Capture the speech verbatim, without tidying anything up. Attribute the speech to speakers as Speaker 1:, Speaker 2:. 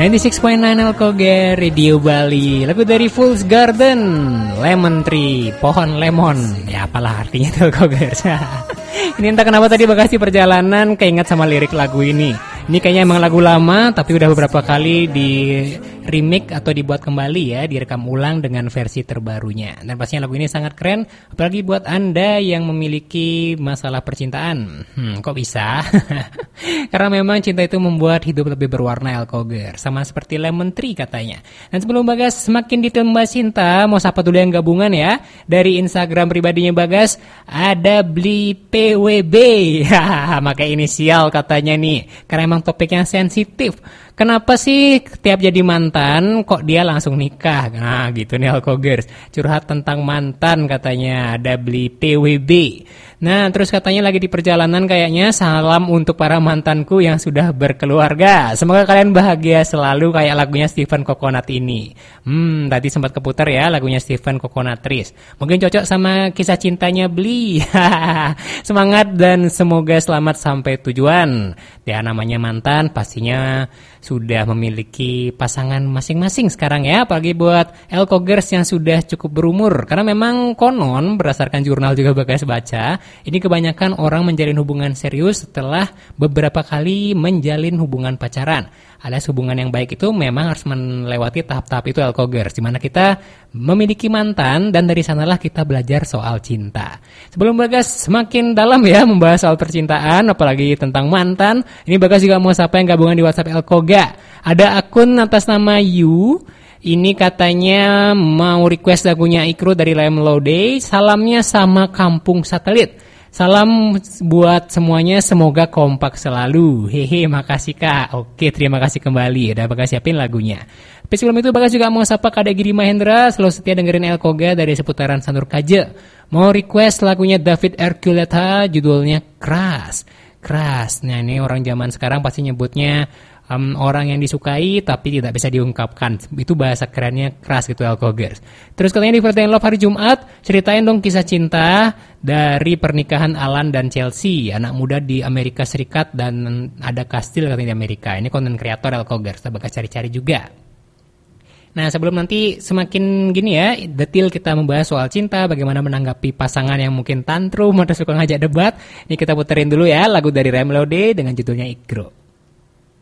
Speaker 1: sembilan puluh enam koma sembilan Alkoger Radio Bali. Lagu dari Fool's Garden, Lemon Tree, pohon lemon. Ya apalah artinya itu Alkoger. Ini entah kenapa tadi Bekasi perjalanan keinget sama lirik lagu ini. Ini kayaknya emang lagu lama tapi udah beberapa kali di remake atau dibuat kembali ya, direkam ulang dengan versi terbarunya. Dan pastinya lagu ini sangat keren, apalagi buat Anda yang memiliki masalah percintaan. Hmm, kok bisa? Karena memang cinta itu membuat hidup lebih berwarna Alkoger, sama seperti Lemon Tree katanya. Dan sebelum Bagas semakin detail membahas cinta, mau sapa dulu yang gabungan ya. Dari Instagram pribadinya Bagas, ada Bli P W B. Pakai inisial katanya nih, karena emang topiknya sensitif. Kenapa sih tiap jadi mantan kok dia langsung nikah? Nah gitu nih Alkogers, curhat tentang mantan katanya, ada Bli P W B. Nah terus katanya lagi di perjalanan kayaknya, salam untuk para mantanku yang sudah berkeluarga. Semoga kalian bahagia selalu kayak lagunya Stephen Coconut ini. Hmm tadi sempat keputar ya lagunya Stephen Coconut Trees. Mungkin cocok sama kisah cintanya Bli. Semangat dan semoga selamat sampai tujuan. Ya namanya mantan pastinya sudah memiliki pasangan masing-masing sekarang ya, apalagi buat Alkogers yang sudah cukup berumur. Karena memang konon berdasarkan jurnal juga Bagas baca, ini kebanyakan orang menjalin hubungan serius setelah beberapa kali menjalin hubungan pacaran. Alias hubungan yang baik itu memang harus melewati tahap-tahap itu Alkogers, di mana kita memiliki mantan dan dari sanalah kita belajar soal cinta. Sebelum Bagas semakin dalam ya membahas soal percintaan, apalagi tentang mantan, ini Bagas juga mau sapa yang gabungan di WhatsApp Alkoga. Ada akun atas nama Yu. Ini katanya mau request lagunya Ikro dari Lemlode. Salamnya sama Kampung Satelit. Salam buat semuanya, semoga kompak selalu. Hehe, makasih Kak. Oke, terima kasih kembali. Udah Bagas siapin lagunya. Tapi sebelum itu Bagas juga mau sapa Kak Giri Mahendra, selalu setia dengerin Alkoga dari seputaran Sanur Kaje. Mau request lagunya David Archuleta, judulnya Keras. Keras. Nah ini orang zaman sekarang pasti nyebutnya um, orang yang disukai tapi tidak bisa diungkapkan. Itu bahasa kerennya keras gitu Alkogers. Terus katanya di Friday Love hari Jumat, ceritain dong kisah cinta dari pernikahan Alan dan Chelsea, anak muda di Amerika Serikat dan ada kastil katanya di Amerika. Ini konten kreator Alkogers, kita bakal cari-cari juga. Nah sebelum nanti semakin gini ya, detail kita membahas soal cinta, bagaimana menanggapi pasangan yang mungkin tantrum atau suka ngajak debat. Ini kita puterin dulu ya lagu dari Remlode dengan judulnya Igro.